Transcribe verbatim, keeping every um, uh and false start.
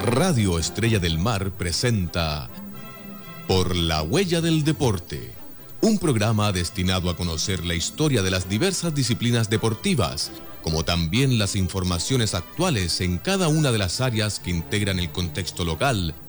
Radio Estrella del Mar presenta Por la Huella del Deporte, un programa destinado a conocer la historia de las diversas disciplinas deportivas, como también las informaciones actuales en cada una de las áreas que integran el contexto local